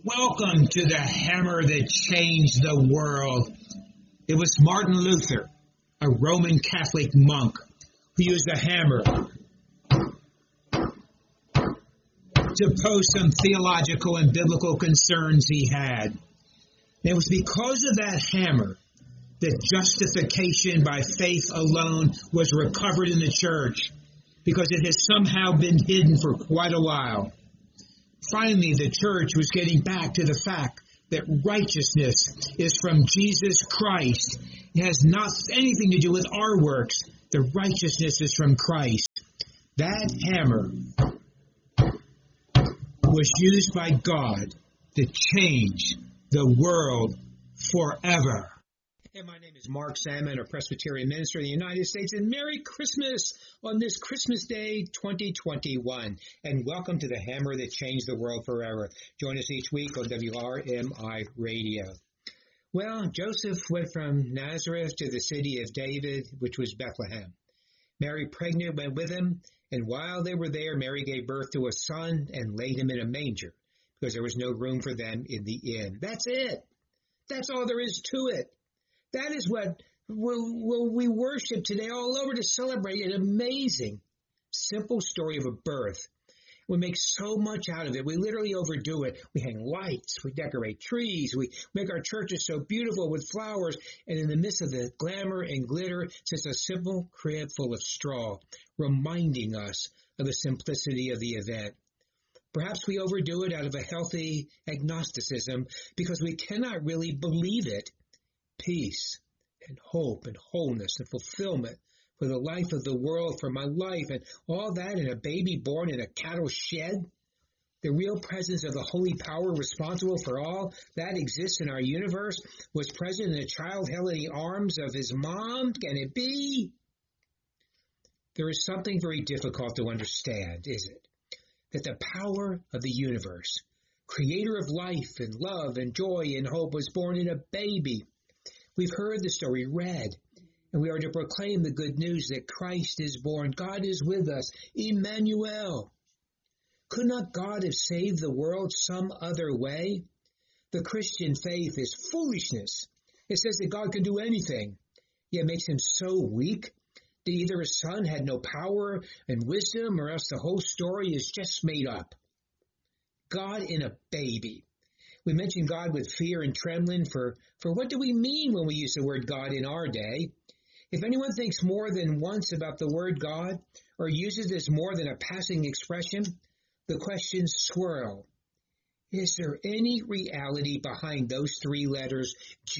Welcome to the hammer that changed the world. It was Martin Luther, a Roman Catholic monk, who used a hammer to pose some theological and biblical concerns he had. And it was because of that hammer that justification by faith alone was recovered in the church, because it has somehow been hidden for quite a while. Finally, the church was getting back to the fact that righteousness is from Jesus Christ. It has not anything to do with our works. The righteousness is from Christ. That hammer was used by God to change the world forever. And my name is Mark Salmon, a Presbyterian minister in the United States, and Merry Christmas on this Christmas Day 2021. And welcome to the hammer that changed the world forever. Join us each week on WRMI Radio. Well, Joseph went from Nazareth to the city of David, which was Bethlehem. Mary, pregnant, went with him, and while they were there, Mary gave birth to a son and laid him in a manger, because there was no room for them in the inn. That's it. That's all there is to it. That is what we worship today all over to celebrate an amazing, simple story of a birth. We make so much out of it. We literally overdo it. We hang lights. We decorate trees. We make our churches so beautiful with flowers. And in the midst of the glamour and glitter sits a simple crib full of straw, reminding us of the simplicity of the event. Perhaps we overdo it out of a healthy agnosticism because we cannot really believe it. Peace and hope and wholeness and fulfillment for the life of the world, for my life, and all that in a baby born in a cattle shed. The real presence of the holy power responsible for all that exists in our universe was present in a child held in the arms of his mom. Can it be? There is something very difficult to understand, is it? That the power of the universe, creator of life and love and joy and hope, was born in a baby. We've heard the story read, and we are to proclaim the good news that Christ is born. God is with us. Emmanuel. Could not God have saved the world some other way? The Christian faith is foolishness. It says that God can do anything, yet makes him so weak that either his son had no power and wisdom, or else the whole story is just made up. God in a baby. We mention God with fear and trembling, for what do we mean when we use the word God in our day? If anyone thinks more than once about the word God, or uses this more than a passing expression, the questions swirl. Is there any reality behind those three letters,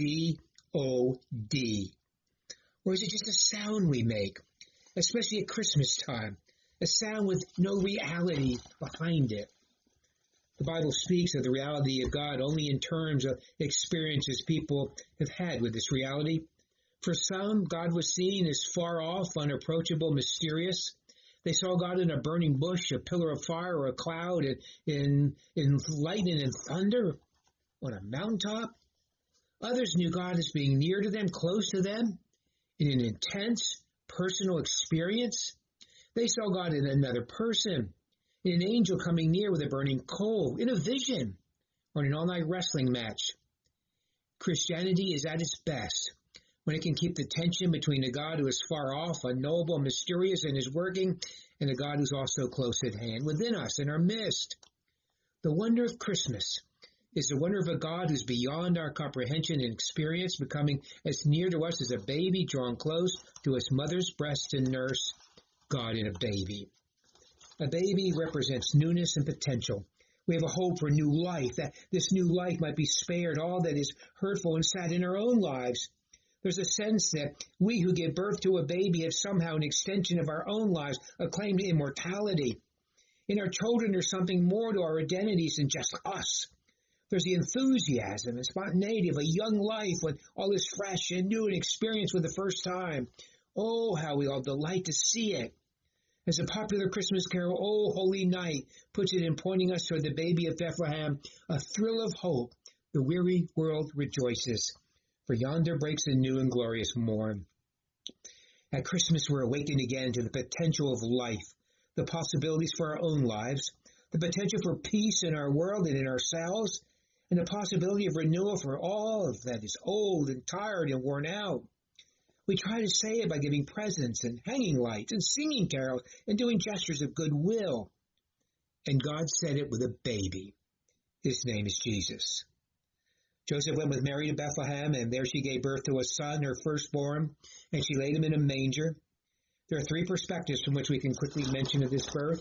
G-O-D? Or is it just a sound we make, especially at Christmas time, a sound with no reality behind it? The Bible speaks of the reality of God only in terms of experiences people have had with this reality. For some, God was seen as far off, unapproachable, mysterious. They saw God in a burning bush, a pillar of fire, or a cloud, in lightning and thunder, on a mountaintop. Others knew God as being near to them, close to them, in an intense personal experience. They saw God in another person, in an angel coming near with a burning coal, in a vision, or in an all-night wrestling match. Christianity is at its best when it can keep the tension between a God who is far off, unknowable, mysterious in his working, and a God who's also close at hand, within us, in our midst. The wonder of Christmas is the wonder of a God who's beyond our comprehension and experience, becoming as near to us as a baby drawn close to his mother's breast and nurse. God in a baby. A baby represents newness and potential. We have a hope for new life, that this new life might be spared all that is hurtful and sad in our own lives. There's a sense that we who give birth to a baby have somehow an extension of our own lives, a claim to immortality. In our children, there's something more to our identities than just us. There's the enthusiasm and spontaneity of a young life when all is fresh and new and experienced for the first time. Oh, how we all delight to see it. As the popular Christmas carol, "O Holy Night," puts it in pointing us toward the baby of Bethlehem, a thrill of hope, the weary world rejoices, for yonder breaks a new and glorious morn. At Christmas, we're awakened again to the potential of life, the possibilities for our own lives, the potential for peace in our world and in ourselves, and the possibility of renewal for all that is old and tired and worn out. We try to say it by giving presents and hanging lights and singing carols and doing gestures of goodwill. And God said it with a baby. His name is Jesus. Joseph went with Mary to Bethlehem, and there she gave birth to a son, her firstborn, and she laid him in a manger. There are three perspectives from which we can quickly mention of this birth.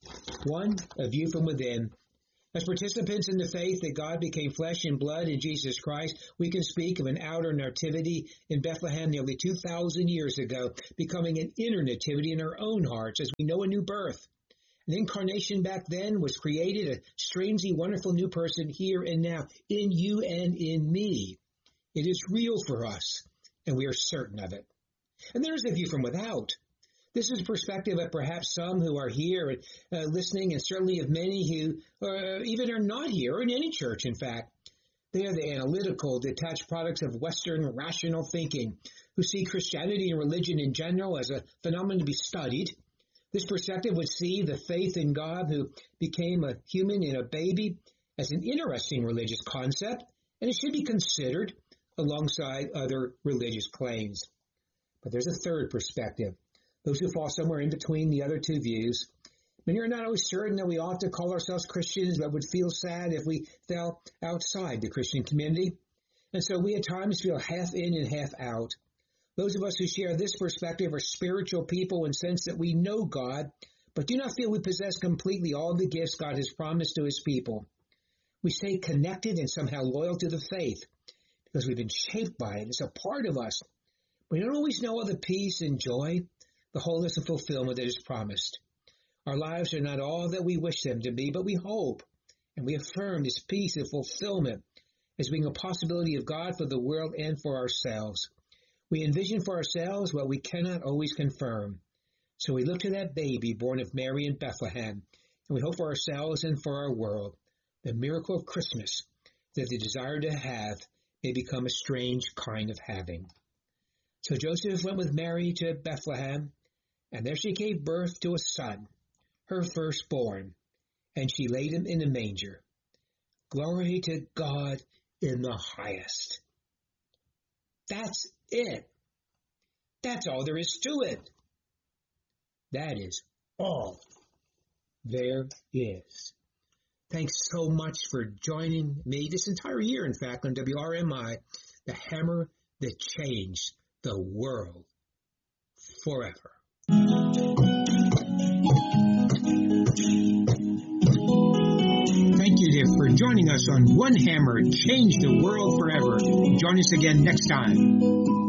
One, a view from within. As participants in the faith that God became flesh and blood in Jesus Christ, we can speak of an outer nativity in Bethlehem nearly 2,000 years ago, becoming an inner nativity in our own hearts as we know a new birth. An incarnation back then was created, a strangely wonderful new person here and now, in you and in me. It is real for us, and we are certain of it. And there is a view from without. This is a perspective of perhaps some who are here listening, and certainly of many who even are not here, or in any church, in fact. They are the analytical, detached products of Western rational thinking, who see Christianity and religion in general as a phenomenon to be studied. This perspective would see the faith in God who became a human in a baby as an interesting religious concept, and it should be considered alongside other religious claims. But there's a third perspective, those who fall somewhere in between the other two views. Many are not always certain that we ought to call ourselves Christians, but would feel sad if we fell outside the Christian community. And so we at times feel half in and half out. Those of us who share this perspective are spiritual people in the sense that we know God, but do not feel we possess completely all the gifts God has promised to his people. We stay connected and somehow loyal to the faith because we've been shaped by it. It's a part of us. We don't always know all the peace and joy, the wholeness and fulfillment that is promised. Our lives are not all that we wish them to be, but we hope and we affirm this peace and fulfillment as being a possibility of God for the world and for ourselves. We envision for ourselves what we cannot always confirm. So we look to that baby born of Mary in Bethlehem, and we hope for ourselves and for our world, the miracle of Christmas, that the desire to have may become a strange kind of having. So Joseph went with Mary to Bethlehem, and there she gave birth to a son, her firstborn, and she laid him in a manger. Glory to God in the highest. That's it. That's all there is to it. That is all there is. Thanks so much for joining me this entire year, in fact, on WRMI, the hammer that changed the world forever. Thank you dear, for joining us on One Hammer Changed the World Forever. Join us again next time.